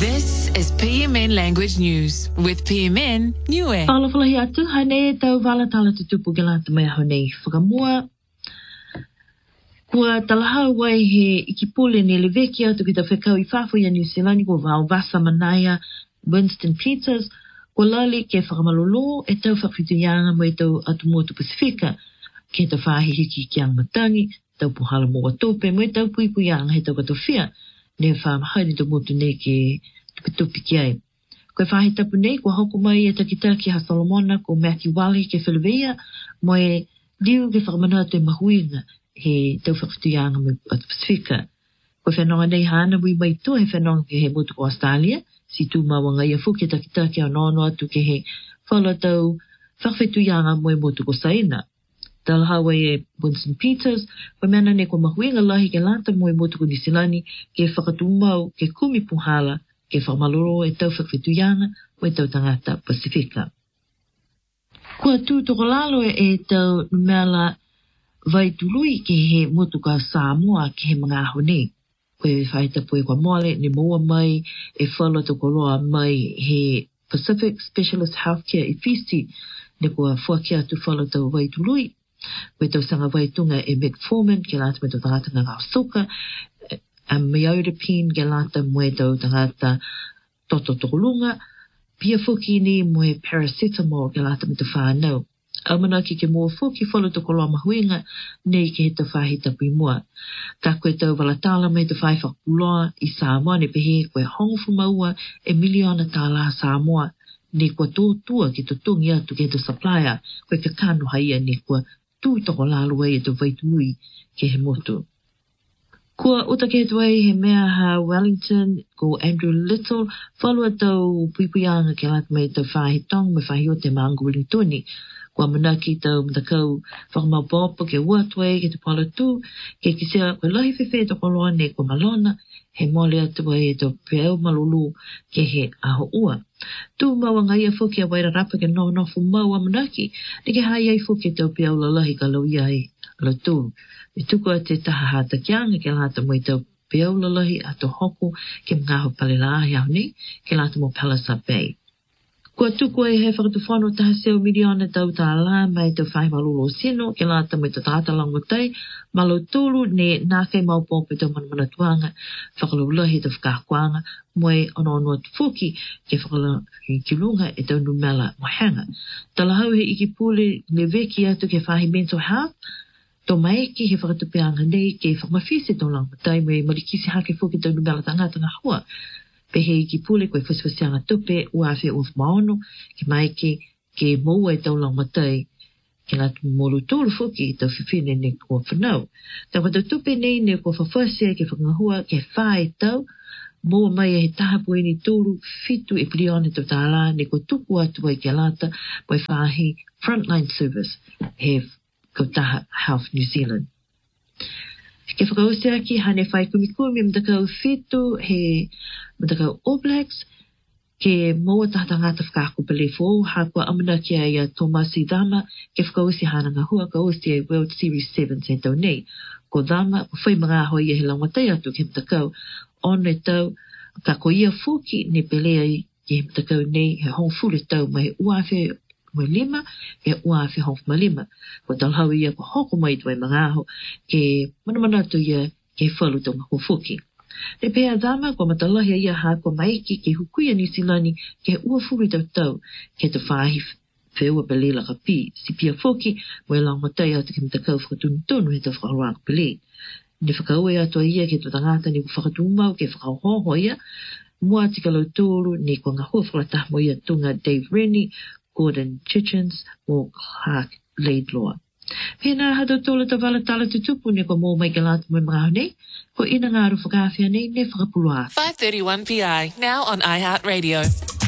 This is PMN Language News with PMN Niue. Alafalahi atu hane tau wala tala tutupu ke lata mai honei whakamua. Kua talahau wai he ikipule ni leveki atu ki ta whekau I whawhu ia New Zealand ko wau Vasa Manaya Winston Peters ko lali ke whakamalolo e tau whakawhituianga mo e tau atu motu Pasifika ke ta whahi hiki ki ang matangi tau puhala mo watope mo e tau puipuianga he tau katowhia ne whamahari tau motu ne ke tupi ki ai. Koe whahi tapu nei, kua hoku mai e takitaki ha Solomona ko Matthew Wally ke Whilawea, mo e liu ke whakamana te mahuinga he tau whakatuianga me atu Pasifika. Koe whanonga nei hana wui mai tu he whanonga ke he motu ko Australia, si tu mawanga ia fuke takitaki a nono atu ke he whala tau whakawhituianga mo e motu ko Saina. Talhawa e Winston Peters, koe mena ne ko mahuinga lahi ke lata mo e motu ko Nisilani ke whakatumau ke kumi puhala ke whamaloro e tau whakawhituianga o e tau tangata Pasifika. Kua tū toko lalo e tau numela vai tului ke he motuka Samoa ke he mga ahone. Koe whaitapu e kua moale ne moa mai e whala toko loa mai he Pacific Specialist Healthcare Ifisi ne kua fuakia tu whala tau vai tului. Koe tau sanga vai tunga e Metformin ke lata me tau tangata ngā soka Amlodipine ke lata mo e tau tangata toto tokolunga, pia fuki ni mo e paracetamol ke lata me tau whanau. Almanaki ke mua fuki whalo toko loa mahuinga nei ke he tau whahi tapu I mua. Ka koe tau walatala me tau whai whakuloa I Samoa ne pehe koe hongfu maua e miliona tāla Samoa ne kua tōtua ki tutungi atu ke tau supplier koe ka kano haia ne kua tū toko lalo e tau vaitului ke he motu. Kua uta ke tuai he mea ha Wellington ko Andrew Little whalua tau puipuianga ke lata mai tau whahi tong me whahi o te maangu Wellingtoni. Kua manaki tau mtakau whakamau bopo ke uatwai ke te pala tū ke kisea koe lahi whewhe toko loa ne kua malona he mole atuai e tau peau malulu ke he aho ua. Tū maua ngai a whuki a waira rapa ke no nofu mau a manaki ne ke hai ai whuki tau peau lalahi ka lau iai alo tū. I tuku a te taha hata kianga ke lata mo I tau peau lalahi a to hoku ke mngaho palelahi au ni ke lata mo Palliser Bay. Kua tuku e he whakatuwhano taha seo miliona tau tā la mai tau whai malolo sino ke lata mo I tau tāta langotai malo tolu ne nākei mau pōpe tau manatuanga whakalulahi tau whakakuanga mo e ono atu fuki ke whakalahi kilunga e tau numela mohanga. Talahau he iki pule le veki atu ke whahi mental health Tō maeki he whakatupeanga nei ke whakamawhisi tō langotai me marikisi hake fuki tau numela tangata ngā hua. Pehe iki pule koe whaswasianga tupe uawhi uf maono ke maeki ke moua e tau langotai ke latu molu tōru fuki tau whiwhine ne kua whanau. Tau tau tupe nei ne kua whawhasia ke whakangahua ke whae tau moa mai he tahapu ni tōru fitu e pilione tau tāla ne kua tuku atua I ke lata mai whahi frontline service he Kautaha Health New Zealand. Ke whakausia ki hane whai kumikumi mtakau fitu he mtakau All Blacks ke moa tahatangata whakaku pelefo ha kua amana ki a Tomasi Dama ke whakausia hana ngā hua kausia World Series 7 se tau nei. Ko Dama ko whai mga hoi e he langatai atu ke mtakau on e tau ka ko ia fuki ne pelea I ke mtakau nei he hong fule tau mai uawhi mo lima e uawhi hong malima. Ko talhau ia ko hoko mai tuai mga aho ke manamanatu ia ke whalu tau ngako fuki. Ne pēa dama ko matalahi ia ha ko maiki ke hukuia Nisilani ke uafuri tau ke te whahi wheua pelela ka pi. Si pia fuki mo e langotai atu ke mtakau whakatunu he tau whakaroa ka pele. Ne whakaue atua ia ke tu tangata ni ku whakatumau ke whakahoho ia mua tika lau tōru ni ko ngā hua whakatah mo ia tunga Dave Rennie Gordon Chichens o Clark Laidlaw. Pēnā hado tōla ta wala tala tutupu ne ko mō mai ke lata mai mga nei, ko ina ngāru whakawhia nei ne whakapulua. 5:31 PI, now on iHeartRadio.